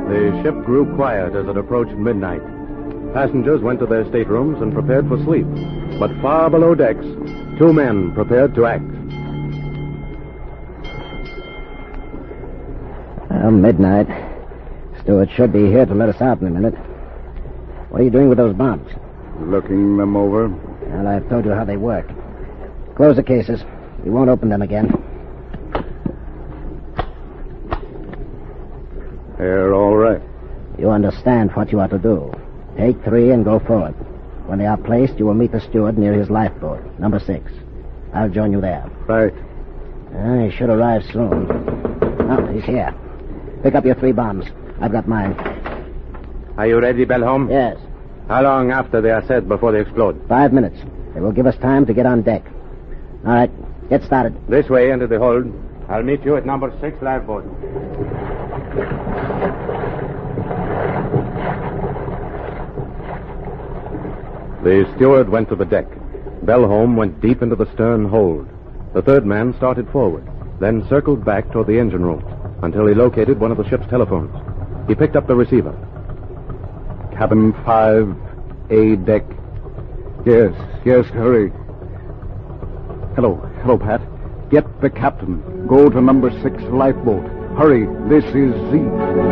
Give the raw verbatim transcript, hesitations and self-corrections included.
The ship grew quiet as it approached midnight. Passengers went to their staterooms and prepared for sleep. But far below decks, two men prepared to act. Well, midnight. Stewart should be here to let us out in a minute. What are you doing with those bombs? Looking them over. Well, I've told you how they work. Close the cases. We won't open them again. They're all right. You understand what you are to do. Take three and go forward. When they are placed, you will meet the steward near his lifeboat, number six. I'll join you there. Right. Uh, he should arrive soon. Oh, he's here. Pick up your three bombs. I've got mine. Are you ready, Bellholm? Yes. How long after they are set before they explode? Five minutes. It will give us time to get on deck. All right, get started. This way into the hold. I'll meet you at number six lifeboat. The steward went to the deck. Bellholm went deep into the stern hold. The third man started forward, then circled back toward the engine room until he located one of the ship's telephones. He picked up the receiver. Cabin five, A deck. Yes, yes, hurry. Hello, hello, Pat. Get the captain. Go to number six lifeboat. Hurry, this is Z.